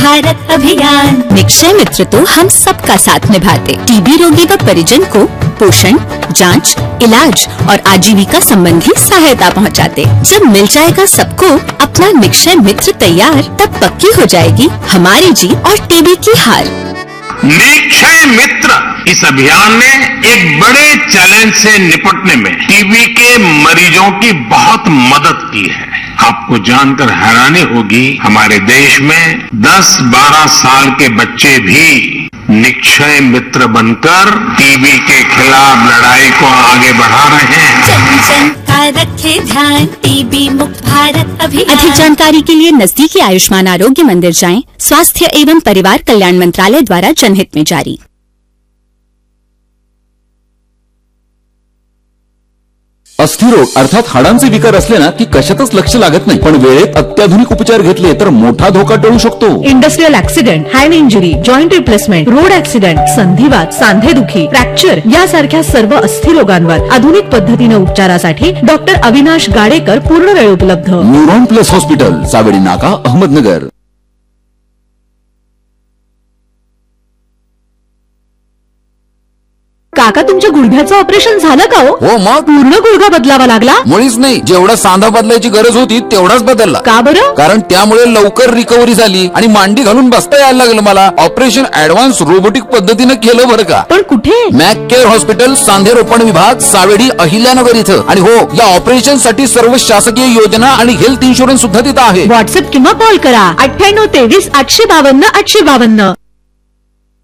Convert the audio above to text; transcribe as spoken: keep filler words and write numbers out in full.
भारत अभियान। निक्षय मित्र तो हम सबका साथ निभाते, टीबी रोगी व परिजन को पोषण, जांच, इलाज और आजीविका संबंधी सहायता पहुंचाते। जब मिल जाएगा सबको अपना निक्षय मित्र तैयार, तब पक्की हो जाएगी हमारी जीत और टीबी की हार। निक्षय मित्र इस अभियान ने एक बड़े चैलेंज से निपटने में टीबी के मरीजों की बहुत मदद की है। आपको जानकर हैरानी होगी, हमारे देश में दस बारह साल के बच्चे भी निक्षय मित्र बनकर टीबी के खिलाफ लड़ाई को आगे बढ़ा रहे हैं। जन जन का रखे ध्यान, टीबी मुक्त भारत अभियान। अधिक जानकारी के लिए नजदीकी आयुष्मान आरोग्य मंदिर जाएं। स्वास्थ्य एवं परिवार कल्याण मंत्रालय द्वारा जनहित में जारी। अस्थिरोग अर्थात हाडांचे विकार असले ना की कशातच लक्ष लागत नाही, पण वेळेत अत्याधुनिक उपचार घेतले तर मोठा धोका टळू शकतो। Industrial accident, hand injury, joint replacement, road accident, संधिवात, सांधेदुखी, fracture यासारख्या सर्व अस्थिरोगांवर आधुनिक पद्धतीने उपचारासाठी डॉक्टर अविनाश गाडेकर पूर्ण वेळ उपलब्ध। न्यूरॉन प्लस हॉस्पिटल, सावेडी नाका, अहमदनगर। काका तुमच्या गुडघ्याचं ऑपरेशन झालं का? हो मग पूर्ण गुडघा बदलावा लागला? मुळीच नाही, जेवढा सांधा बदलायची गरज होती तेवढाच बदलला। का बरं? कारण त्यामुळे लवकर रिकव्हरी झाली आणि मांडी घालून बसता यायला लागलं मला। ऑपरेशन ऍडव्हान्स रोबोटिक पद्धतीने केलं बरं का। पण कुठे? मॅक केअर हॉस्पिटल, सांधे रोपण विभाग, सावेडी, अहिल्यानगर इथं। आणि हो, या ऑपरेशन साठी सर्व शासकीय योजना आणि हेल्थ इन्शुरन्स सुद्धा तिथं आहे। व्हॉट्सअप किंवा कॉल करा अठ्ठ्याण्णव तेवीस आठशे बावन्न आठशे बावन्न।